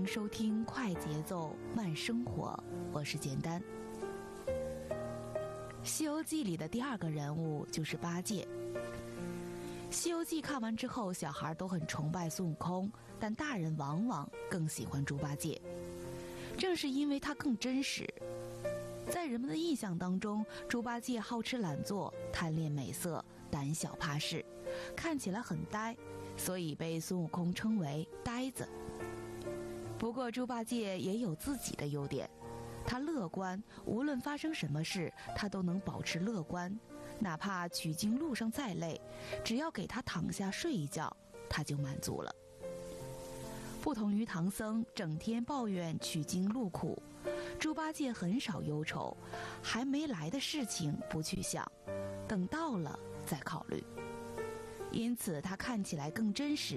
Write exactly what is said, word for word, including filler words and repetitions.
迎收听快节奏慢生活，我是简单。《西游记》里的第二个人物就是八戒。《西游记》看完之后，小孩都很崇拜孙悟空，但大人往往更喜欢猪八戒。正是因为他更真实，在人们的印象当中，猪八戒好吃懒做，贪恋美色，胆小怕事，看起来很呆，所以被孙悟空称为呆子。不过猪八戒也有自己的优点，他乐观，无论发生什么事，他都能保持乐观，哪怕取经路上再累，只要给他躺下睡一觉，他就满足了。不同于唐僧整天抱怨取经路苦，猪八戒很少忧愁，还没来的事情不去想，等到了再考虑，因此他看起来更真实，